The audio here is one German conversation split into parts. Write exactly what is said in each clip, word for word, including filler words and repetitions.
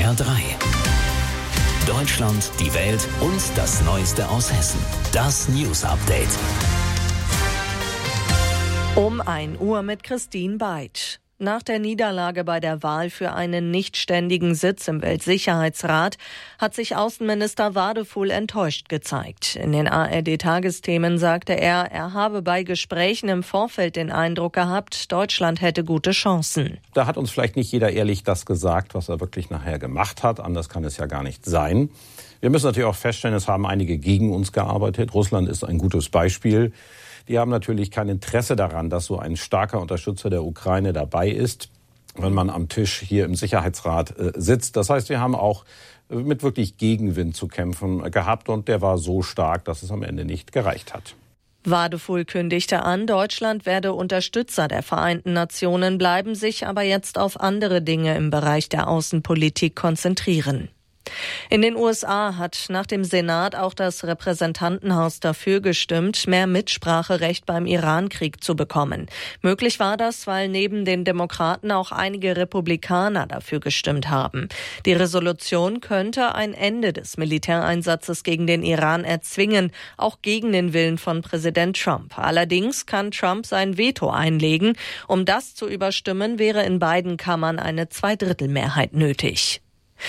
R drei. Deutschland, die Welt und das Neueste aus Hessen. Das News Update. Um ein Uhr mit Christine Beitsch. Nach der Niederlage bei der Wahl für einen nichtständigen Sitz im Weltsicherheitsrat hat sich Außenminister Wadefuhl enttäuscht gezeigt. In den A R D-Tagesthemen sagte er, er habe bei Gesprächen im Vorfeld den Eindruck gehabt, Deutschland hätte gute Chancen. Da hat uns vielleicht nicht jeder ehrlich das gesagt, was er wirklich nachher gemacht hat. Anders kann es ja gar nicht sein. Wir müssen natürlich auch feststellen, es haben einige gegen uns gearbeitet. Russland ist ein gutes Beispiel. Die haben natürlich kein Interesse daran, dass so ein starker Unterstützer der Ukraine dabei ist, wenn man am Tisch hier im Sicherheitsrat äh, sitzt. Das heißt, wir haben auch mit wirklich Gegenwind zu kämpfen gehabt und der war so stark, dass es am Ende nicht gereicht hat. Wadefuhl kündigte an, Deutschland werde Unterstützer der Vereinten Nationen bleiben, sich aber jetzt auf andere Dinge im Bereich der Außenpolitik konzentrieren. In den U S A hat nach dem Senat auch das Repräsentantenhaus dafür gestimmt, mehr Mitspracherecht beim Iran-Krieg zu bekommen. Möglich war das, weil neben den Demokraten auch einige Republikaner dafür gestimmt haben. Die Resolution könnte ein Ende des Militäreinsatzes gegen den Iran erzwingen, auch gegen den Willen von Präsident Trump. Allerdings kann Trump sein Veto einlegen. Um das zu überstimmen, wäre in beiden Kammern eine Zweidrittelmehrheit nötig.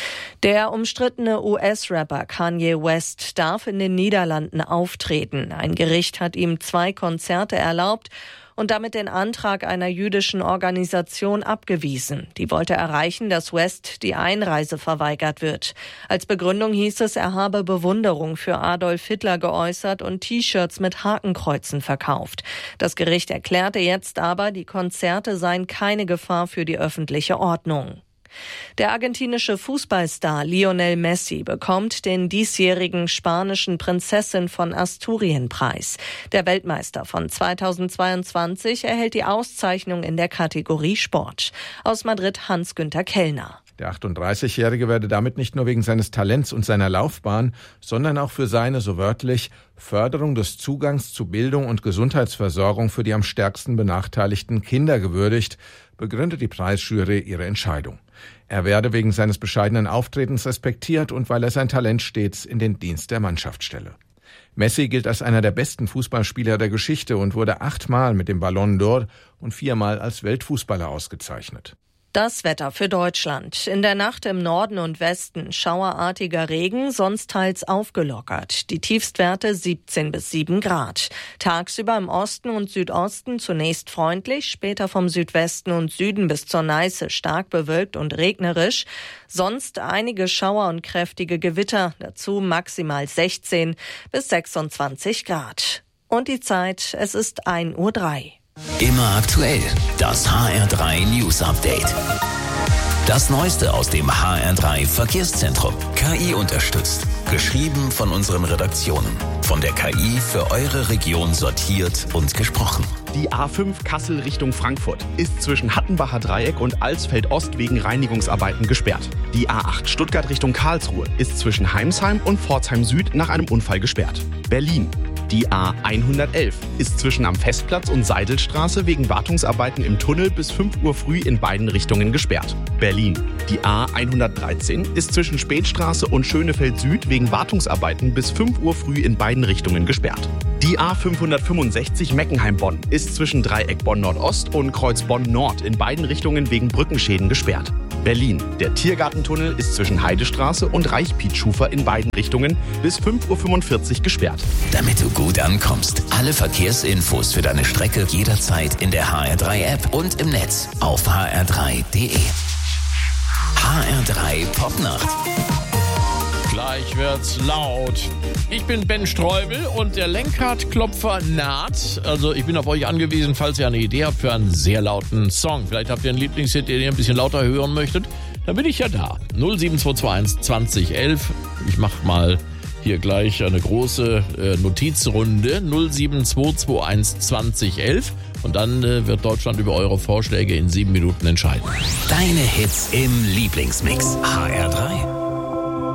Der umstrittene U S-Rapper Kanye West darf in den Niederlanden auftreten. Ein Gericht hat ihm zwei Konzerte erlaubt und damit den Antrag einer jüdischen Organisation abgewiesen. Die wollte erreichen, dass West die Einreise verweigert wird. Als Begründung hieß es, er habe Bewunderung für Adolf Hitler geäußert und T-Shirts mit Hakenkreuzen verkauft. Das Gericht erklärte jetzt aber, die Konzerte seien keine Gefahr für die öffentliche Ordnung. Der argentinische Fußballstar Lionel Messi bekommt den diesjährigen spanischen Prinzessin von Asturien-Preis. Der Weltmeister von zweitausendzweiundzwanzig erhält die Auszeichnung in der Kategorie Sport. Aus Madrid Hans-Günther Kellner. Der achtunddreißigjährige werde damit nicht nur wegen seines Talents und seiner Laufbahn, sondern auch für seine, so wörtlich, Förderung des Zugangs zu Bildung und Gesundheitsversorgung für die am stärksten benachteiligten Kinder gewürdigt, begründet die Preisjury ihre Entscheidung. Er werde wegen seines bescheidenen Auftretens respektiert und weil er sein Talent stets in den Dienst der Mannschaft stelle. Messi gilt als einer der besten Fußballspieler der Geschichte und wurde achtmal mit dem Ballon d'Or und viermal als Weltfußballer ausgezeichnet. Das Wetter für Deutschland. In der Nacht im Norden und Westen schauerartiger Regen, sonst teils aufgelockert. Die Tiefstwerte siebzehn bis sieben Grad. Tagsüber im Osten und Südosten zunächst freundlich, später vom Südwesten und Süden bis zur Neiße stark bewölkt und regnerisch. Sonst einige Schauer und kräftige Gewitter, dazu maximal sechzehn bis sechsundzwanzig Grad. Und die Zeit, es ist ein Uhr drei. Immer aktuell, das H R drei News Update. Das Neueste aus dem H R drei Verkehrszentrum. K I unterstützt. Geschrieben von unseren Redaktionen. Von der K I für eure Region sortiert und gesprochen. Die A fünf Kassel Richtung Frankfurt ist zwischen Hattenbacher Dreieck und Alsfeld Ost wegen Reinigungsarbeiten gesperrt. Die A acht Stuttgart Richtung Karlsruhe ist zwischen Heimsheim und Pforzheim Süd nach einem Unfall gesperrt. Berlin. Die A hundertelf ist zwischen am Festplatz und Seidelstraße wegen Wartungsarbeiten im Tunnel bis fünf Uhr früh in beiden Richtungen gesperrt. Berlin. Die A hundertdreizehn ist zwischen Spätstraße und Schönefeld Süd wegen Wartungsarbeiten bis fünf Uhr früh in beiden Richtungen gesperrt. Die A fünfhundertfünfundsechzig Meckenheim-Bonn ist zwischen Dreieck Bonn Nordost und Kreuz Bonn Nord in beiden Richtungen wegen Brückenschäden gesperrt. Berlin. Der Tiergartentunnel ist zwischen Heidestraße und Reichpietschufer in beiden Richtungen bis fünf Uhr fünfundvierzig gesperrt. Damit du gut ankommst, alle Verkehrsinfos für deine Strecke jederzeit in der H R drei App und im Netz auf h r drei punkt d e. H R drei Popnacht. Gleich wird's laut. Ich bin Ben Streubel und der Lenkradklopfer naht. Also ich bin auf euch angewiesen, falls ihr eine Idee habt für einen sehr lauten Song. Vielleicht habt ihr einen Lieblingshit, den ihr ein bisschen lauter hören möchtet. Dann bin ich ja da. null sieben zwei zwei eins zwanzig elf. Ich mach mal hier gleich eine große äh, Notizrunde. null sieben zwei zwei eins zwanzig elf. Und dann äh, wird Deutschland über eure Vorschläge in sieben Minuten entscheiden. Deine Hits im Lieblingsmix. H R drei.